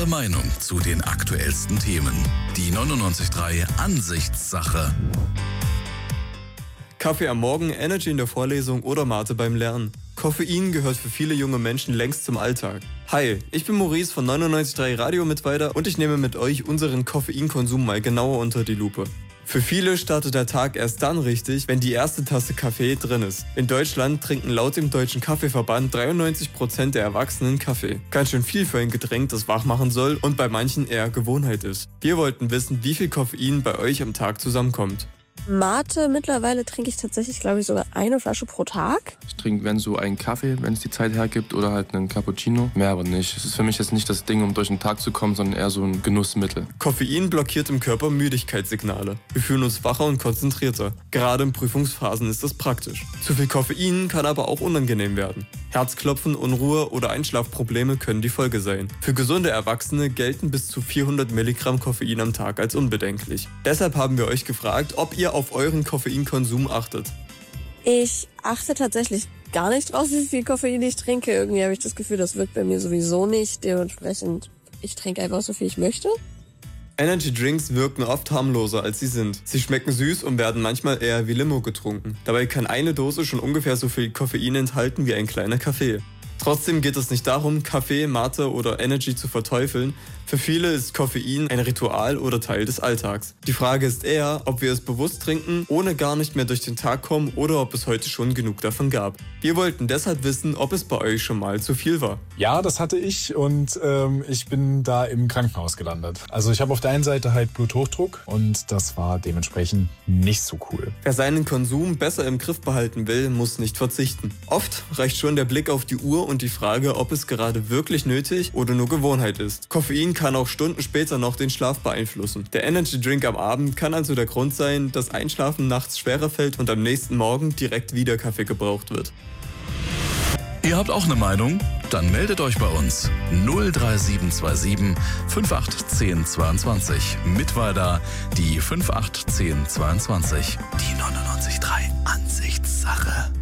Meinung zu den aktuellsten Themen. Die 99.3 Ansichtssache. Kaffee am Morgen, Energy in der Vorlesung oder Mate beim Lernen. Koffein gehört für viele junge Menschen längst zum Alltag. Hi, ich bin Maurice von 99.3 Radio Mittweida und ich nehme mit euch unseren Koffeinkonsum mal genauer unter die Lupe. Für viele startet der Tag erst dann richtig, wenn die erste Tasse Kaffee drin ist. In Deutschland trinken laut dem Deutschen Kaffeeverband 93% der Erwachsenen Kaffee. Ganz schön viel für ein Getränk, das wach machen soll und bei manchen eher Gewohnheit ist. Wir wollten wissen, wie viel Koffein bei euch am Tag zusammenkommt. Mate, mittlerweile trinke ich tatsächlich, glaube ich, sogar eine Flasche pro Tag. Ich trinke, wenn so einen Kaffee, wenn es die Zeit hergibt, oder halt einen Cappuccino. Mehr aber nicht. Es ist für mich jetzt nicht das Ding, um durch den Tag zu kommen, sondern eher so ein Genussmittel. Koffein blockiert im Körper Müdigkeitssignale. Wir fühlen uns wacher und konzentrierter. Gerade in Prüfungsphasen ist das praktisch. Zu viel Koffein kann aber auch unangenehm werden. Herzklopfen, Unruhe oder Einschlafprobleme können die Folge sein. Für gesunde Erwachsene gelten bis zu 400 Milligramm Koffein am Tag als unbedenklich. Deshalb haben wir euch gefragt, ob ihr auf euren Koffeinkonsum achtet. Ich achte tatsächlich gar nicht drauf, wie viel Koffein ich trinke. Irgendwie habe ich das Gefühl, das wirkt bei mir sowieso nicht. Dementsprechend, ich trinke einfach so viel ich möchte. Energy Drinks wirken oft harmloser, als sie sind. Sie schmecken süß und werden manchmal eher wie Limo getrunken. Dabei kann eine Dose schon ungefähr so viel Koffein enthalten wie ein kleiner Kaffee. Trotzdem geht es nicht darum, Kaffee, Mate oder Energy zu verteufeln. Für viele ist Koffein ein Ritual oder Teil des Alltags. Die Frage ist eher, ob wir es bewusst trinken, ohne gar nicht mehr durch den Tag kommen oder ob es heute schon genug davon gab. Wir wollten deshalb wissen, ob es bei euch schon mal zu viel war. Ja, das hatte ich und ich bin da im Krankenhaus gelandet. Also ich habe auf der einen Seite halt Bluthochdruck und das war dementsprechend nicht so cool. Wer seinen Konsum besser im Griff behalten will, muss nicht verzichten. Oft reicht schon der Blick auf die Uhr und die Frage, ob es gerade wirklich nötig oder nur Gewohnheit ist. Koffein kann auch Stunden später noch den Schlaf beeinflussen. Der Energy Drink am Abend kann also der Grund sein, dass Einschlafen nachts schwerer fällt und am nächsten Morgen direkt wieder Kaffee gebraucht wird. Ihr habt auch eine Meinung? Dann meldet euch bei uns. 03727 581022. Mittweida die 581022. Die 99.3 Ansichtssache.